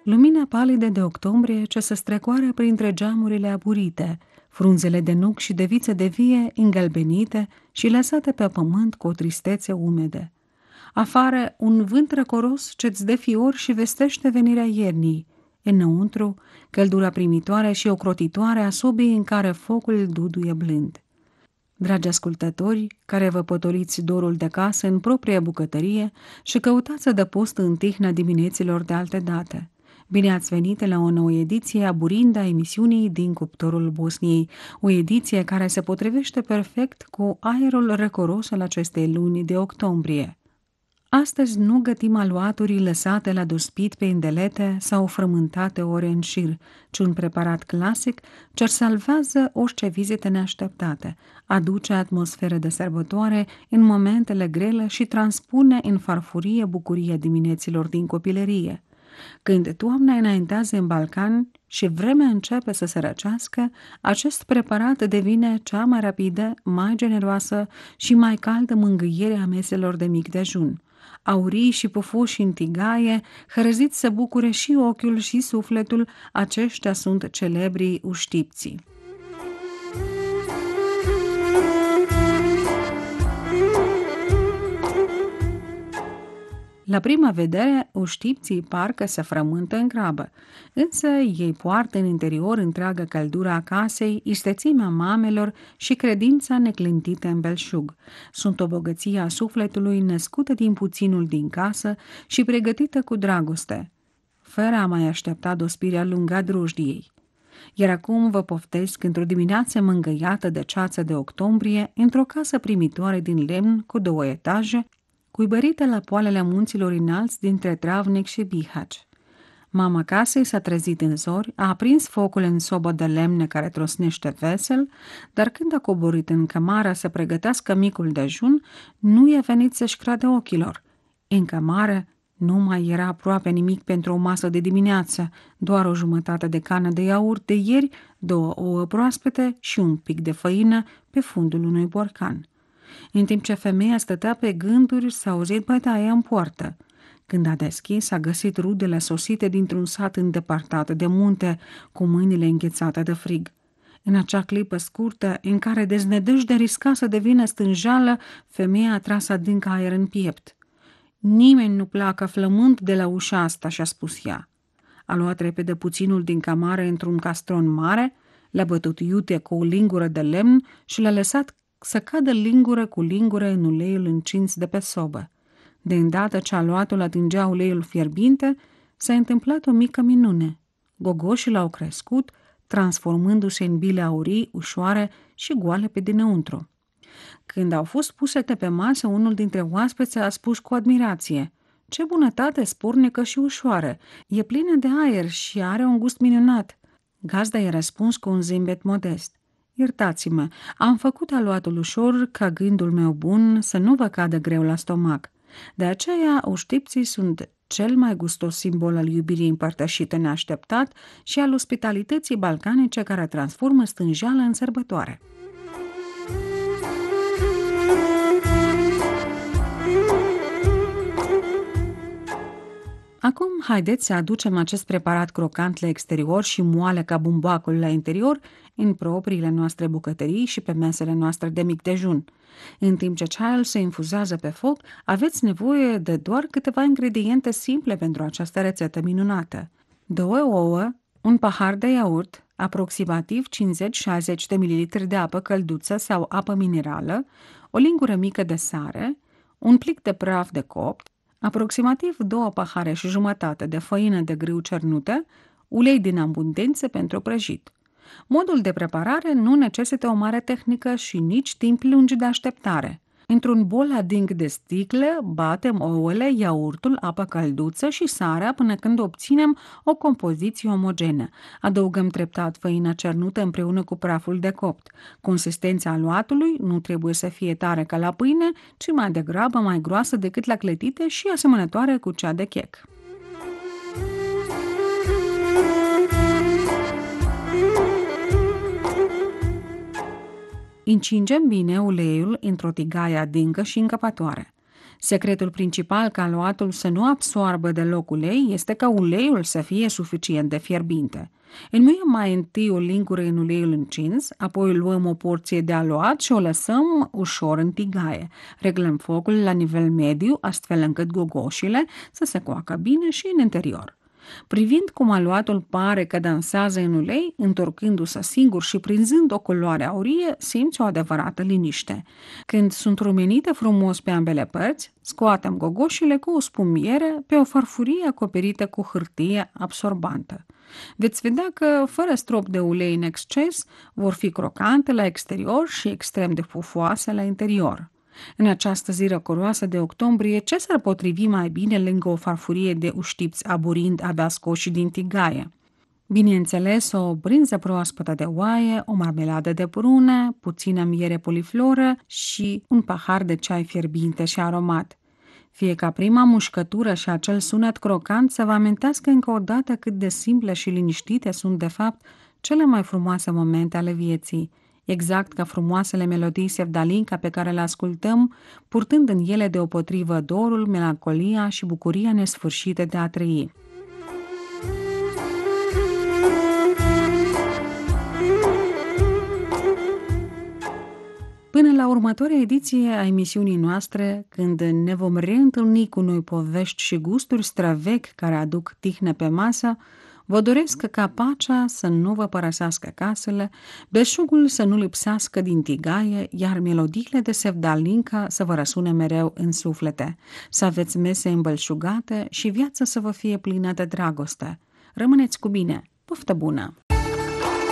lumina palidă de octombrie ce se strecoară printre geamurile aburite, frunzele de nuc și de viță de vie îngălbenite și lăsate pe pământ cu o tristețe umede. Afară, un vânt răcoros ce-ți dă fior și vestește venirea iernii. Înăuntru, căldura primitoare și ocrotitoare a sobii în care focul duduie blând. Dragi ascultători, care vă potoliți dorul de casă în propria bucătărie și căutați adăpost în tihnă dimineților de alte date. Bine ați venit la o nouă ediție aburinda emisiunii din cuptorul Bosniei, o ediție care se potrivește perfect cu aerul răcoros al acestei luni de octombrie. Astăzi nu gătim aluaturi lăsate la dospit pe indelete sau frământate ore în șir, ci un preparat clasic ce salvează orice vizite neașteptate, aduce atmosferă de sărbătoare în momentele grele și transpune în farfurie bucuria dimineților din copilărie. Când toamna înaintează în Balcan și vremea începe să se răcească, acest preparat devine cea mai rapidă, mai generoasă și mai caldă mângâiere a meselor de mic dejun. Aurii și pufuși în tigaie, hărăziți să bucure și ochiul și sufletul, aceștia sunt celebrii uștipții. La prima vedere, uștipții parcă se frământă în grabă, însă ei poartă în interior întreaga căldura a casei, istețimea mamelor și credința neclintită în belșug. Sunt o bogăție a sufletului născută din puținul din casă și pregătită cu dragoste, fără a mai aștepta dospirea lungă a drujdiei. Iar acum vă poftesc într-o dimineață mângâiată de ceață de octombrie, într-o casă primitoare din lemn cu 2 etaje, cuibărită la poalele munților înalți dintre Travnic și Bihać. Mama casei s-a trezit în zori, a aprins focul în sobă de lemne care trosnește vesel, dar când a coborât în cămară să pregătească micul dejun, nu i-a venit să-și crede ochilor. În cămară nu mai era aproape nimic pentru o masă de dimineață, doar o jumătate de cană de iaurt de ieri, 2 ouă proaspete și un pic de făină pe fundul unui borcan. În timp ce femeia stătea pe gânduri, s-a auzit bătaia în poartă. Când a deschis, a găsit rudele sosite dintr-un sat îndepărtat de munte, cu mâinile înghețate de frig. În acea clipă scurtă, în care deznădejdea risca să devină stânjală, femeia a tras adânc aer în piept. Nimeni nu pleacă flămând de la ușa asta, și-a spus ea. A luat repede puținul din camară într-un castron mare, l-a bătut iute cu o lingură de lemn și l-a lăsat să cadă lingură cu lingură în uleiul încins de pe sobă. De îndată ce aluatul atingea uleiul fierbinte, s-a întâmplat o mică minune. Gogoșii l-au crescut, transformându-se în bile aurii, ușoare și goale pe dinăuntru. Când au fost puse pe masă, unul dintre oaspeți a spus cu admirație: "Ce bunătate spurnică și ușoară! E plină de aer și are un gust minunat." Gazda i-a răspuns cu un zâmbet modest: "Iertați-mă, am făcut aluatul ușor ca gândul meu bun să nu vă cadă greu la stomac. De aceea, uștipții sunt cel mai gustos simbol al iubirii împărtășite neașteptat și al ospitalității balcanice care transformă stânjeală în sărbătoare." Acum, haideți să aducem acest preparat crocant la exterior și moale ca bumbacul la interior în propriile noastre bucătării și pe mesele noastre de mic dejun. În timp ce ceaiul se infuzează pe foc, aveți nevoie de doar câteva ingrediente simple pentru această rețetă minunată. 2 ouă, un pahar de iaurt, aproximativ 50-60 de ml de apă călduță sau apă minerală, o lingură mică de sare, un plic de praf de copt, aproximativ 2 pahare și jumătate de făină de grâu cernută, ulei din abundență pentru prăjit. Modul de preparare nu necesită o mare tehnică și nici timp lung de așteptare. Într-un bol adânc de sticlă, batem ouăle, iaurtul, apă călduță și sarea până când obținem o compoziție omogenă. Adăugăm treptat făina cernută împreună cu praful de copt. Consistența aluatului nu trebuie să fie tare ca la pâine, ci mai degrabă mai groasă decât la clătite și asemănătoare cu cea de chec. Încingem bine uleiul într-o tigaie adâncă și încăpătoare. Secretul principal ca aluatul să nu absoarbă deloc ulei este ca uleiul să fie suficient de fierbinte. Înmuiem mai întâi o lingură în uleiul încins, apoi luăm o porție de aluat și o lăsăm ușor în tigaie. Reglăm focul la nivel mediu, astfel încât gogoșile să se coacă bine și în interior. Privind cum aluatul pare că dansează în ulei, întorcându-se singur și prinzând o culoare aurie, simți o adevărată liniște. Când sunt rumenite frumos pe ambele părți, scoatem gogoșile cu o spumiere pe o farfurie acoperită cu hârtie absorbantă. Veți vedea că, fără strop de ulei în exces, vor fi crocante la exterior și extrem de pufoase la interior. În această zi răcoroasă de octombrie, ce s-ar potrivi mai bine lângă o farfurie de uștipți aburind abia scoși din tigaie? Bineînțeles, o brânză proaspătă de oaie, o marmeladă de prune, puțină miere polifloră și un pahar de ceai fierbinte și aromat. Fie ca prima mușcătură și acel sunet crocant să vă amintească încă o dată cât de simple și liniștite sunt, de fapt, cele mai frumoase momente ale vieții, exact ca frumoasele melodii Sevdalinka pe care le ascultăm, purtând în ele deopotrivă dorul, melancolia și bucuria nesfârșită de a trăi. Până la următoarea ediție a emisiunii noastre, când ne vom reîntâlni cu noi povești și gusturi străvechi care aduc tihnă pe masă, vă doresc ca pacea să nu vă părăsească casele, belșugul să nu lipsească din tigaie, iar melodiile de Sevdalinka să vă răsune mereu în suflete, să aveți mese îmbelșugate și viața să vă fie plină de dragoste. Rămâneți cu bine! Poftă bună!